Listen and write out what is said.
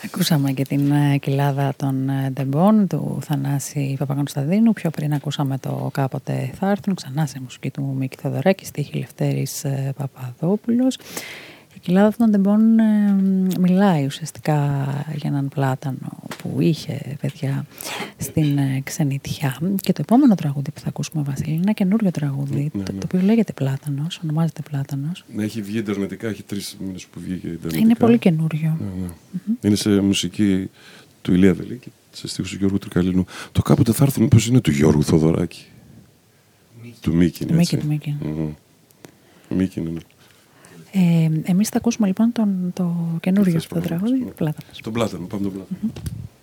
Ακούσαμε και την κοιλάδα των Ντεμπών του Θανάση Παπακωνσταντίνου. Πιο πριν ακούσαμε το «Κάποτε θα έρθουν», ξανά σε μουσική του Μίκη Θοδωράκη, στίχη Λευτέρης Παπαδόπουλος. Η κοιλάδα των Ντεμπών μιλάει ουσιαστικά για έναν πλάτανο που είχε παιδιά στην ξενιτιά. Και το επόμενο τραγούδι που θα ακούσουμε, Βασίλη, είναι ένα καινούριο τραγούδι, το οποίο λέγεται Πλάτανος, ονομάζεται Πλάτανος. Ναι, έχει βγει ιντερνετικά, έχει 3 μήνες που βγήκε ιντερνετικά. Είναι πολύ καινούριο. Είναι σε μουσική του Ηλία Βελίκη, σε στίχους του Γιώργου Τρικαλίνου. Το «Κάποτε θα έρθουν» μήπως είναι του Γιώργου Θοδωράκη. Του Μίκη. Μίκη, ναι. Εμείς θα ακούσουμε λοιπόν το καινούριο αυτό τραγούδι, Πλάτανος. Τον Πλάτανο, πάμε τον Πλάτανο.